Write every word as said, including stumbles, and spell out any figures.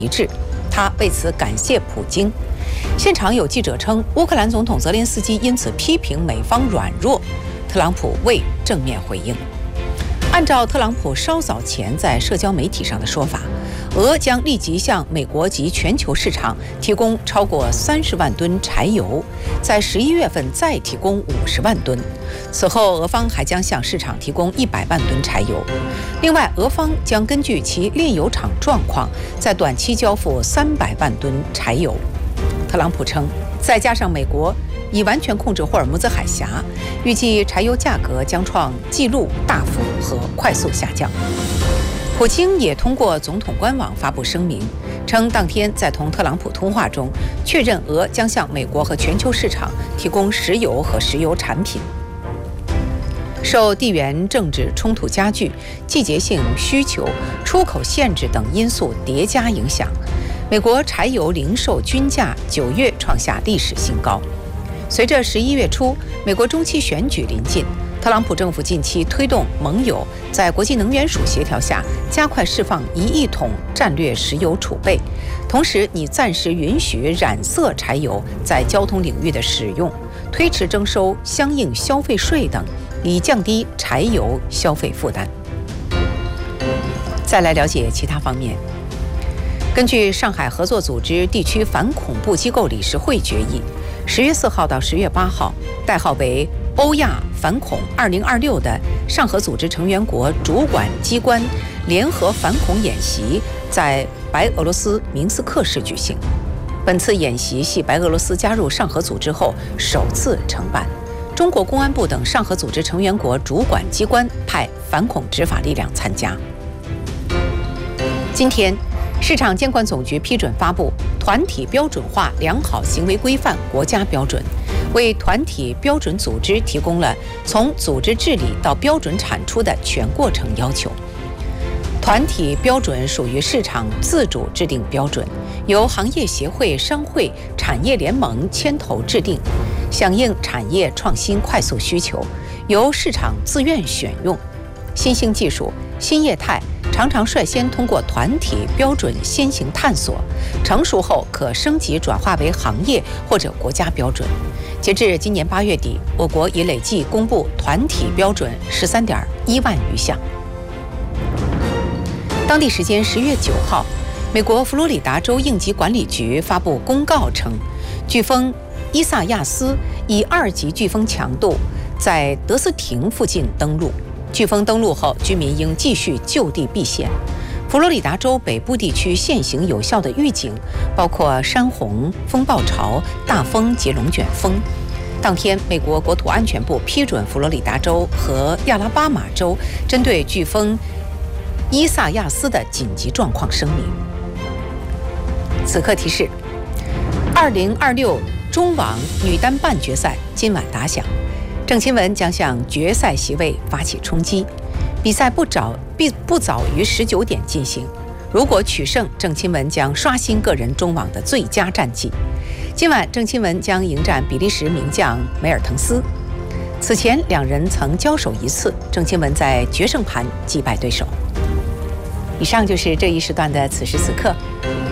一致，他为此感谢普京。现场有记者称，乌克兰总统泽连斯基因此批评美方软弱，特朗普未正面回应。按照特朗普稍早前在社交媒体上的说法，俄将立即向美国及全球市场提供超过三十万吨柴油，在十一月份再提供五十万吨。此后，俄方还将向市场提供一百万吨柴油。另外，俄方将根据其炼油厂状况，在短期交付三百万吨柴油。特朗普称，再加上美国已完全控制霍尔木兹海峡，预计柴油价格将创纪录大幅和快速下降。普京也通过总统官网发布声明，称当天在同特朗普通话中确认俄将向美国和全球市场提供石油和石油产品。受地缘政治冲突加剧、季节性需求、出口限制等因素叠加影响，美国柴油零售均价九月创下历史新高。随着十一月初美国中期选举临近，特朗普政府近期推动盟友在国际能源署协调下加快释放一亿桶战略石油储备，同时拟暂时允许染色柴油在交通领域的使用，推迟征收相应消费税等，以降低柴油消费负担。再来了解其他方面。根据上海合作组织地区反恐怖机构理事会决议，十月四号到十月八号，代号为欧亚反恐二零二六的上合组织成员国主管机关联合反恐演习在白俄罗斯明斯克市举行。本次演习系白俄罗斯加入上合组织后首次承办，中国公安部等上合组织成员国主管机关派反恐执法力量参加。今天，市场监管总局批准发布团体标准化良好行为规范国家标准，为团体标准组织提供了从组织治理到标准产出的全过程要求。团体标准属于市场自主制定标准，由行业协会、商会、产业联盟牵头制定，响应产业创新快速需求，由市场自愿选用。新兴技术、新业态常常率先通过团体标准先行探索，成熟后可升级转化为行业或者国家标准。截至今年八月底，我国已累计公布团体标准十三点一万余项。当地时间十月九号，美国佛罗里达州应急管理局发布公告称，飓风伊萨亚斯以二级飓风强度在德斯廷附近登陆。飓风登陆后，居民应继续就地避险。佛罗里达州北部地区现行有效的预警包括山洪、风暴潮、大风及龙卷风。当天，美国国土安全部批准佛罗里达州和亚拉巴马州针对飓风伊萨亚斯的紧急状况声明。此刻提示：二零二六中网女单半决赛今晚打响。郑钦文将向决赛席位发起冲击，比赛不早必不早于十九点进行。如果取胜，郑钦文将刷新个人中网的最佳战绩。今晚，郑钦文将迎战比利时名将梅尔滕斯。此前两人曾交手一次，郑钦文在决胜盘击败对手。以上就是这一时段的此时此刻。